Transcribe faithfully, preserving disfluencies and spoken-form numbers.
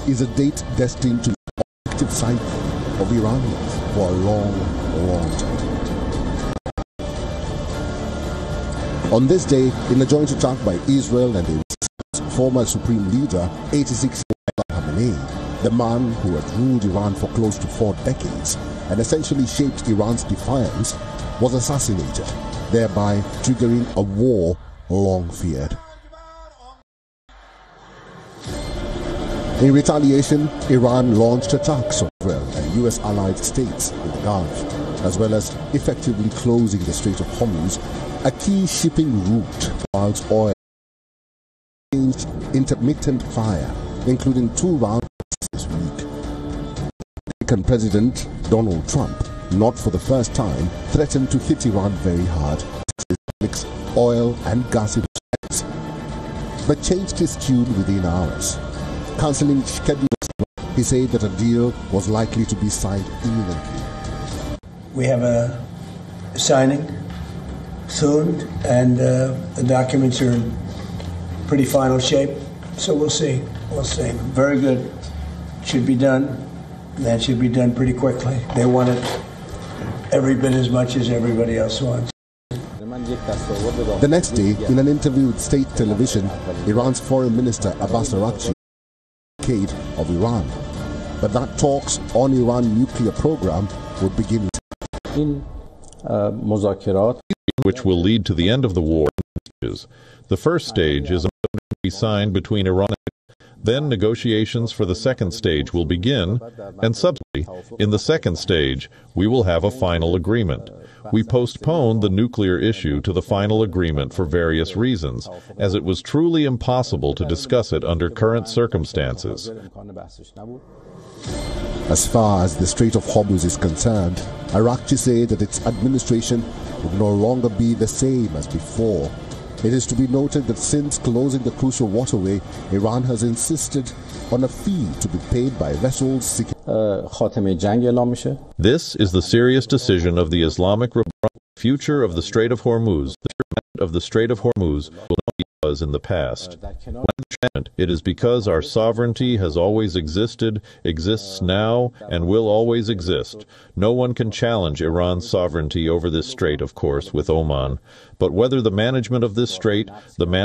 is a date destined to be the active cycle of Iranians for a long, long time. On this day, in a joint attack by Israel and Iran's former supreme leader, eighty-six-year-old Khamenei, the man who had ruled Iran for close to four decades and essentially shaped Iran's defiance, was assassinated, thereby triggering a war long feared. In retaliation, Iran launched attacks on Israel and U S allied states in the Gulf, as well as effectively closing the Strait of Hormuz, a key shipping route towards oil. Changed intermittent fire, including two rounds this week. American President Donald Trump, not for the first time, threatened to hit Iran very hard to its oil and gas industries, but changed his tune within hours. Cancelling scheduled, he said that a deal was likely to be signed imminently. We have a signing soon, and uh, the documents are in pretty final shape, so we'll see. We'll see. Very good. Should be done. That should be done pretty quickly. They want it every bit as much as everybody else wants. The next day, in an interview with state television, Iran's Foreign Minister Abbas Araghchi of Iran, but that talks on Iran nuclear program would begin. Which will lead to the end of the war. The first stage is a to be signed between Iran and then negotiations for the second stage will begin, and subsequently, in the second stage, we will have a final agreement. We postponed the nuclear issue to the final agreement for various reasons, as it was truly impossible to discuss it under current circumstances. As far as the Strait of Hormuz is concerned, Araghchi said that its administration would no longer be the same as before. It is to be noted that since closing the crucial waterway, Iran has insisted on a fee to be paid by vessels seeking. This is the serious decision of the Islamic Republic. Future of the Strait of Hormuz. The treatment of the Strait of Hormuz will not be as in the past. It is because our sovereignty has always existed, exists now, and will always exist. No one can challenge Iran's sovereignty over this strait, of course, with Oman. But whether the management of this strait, the man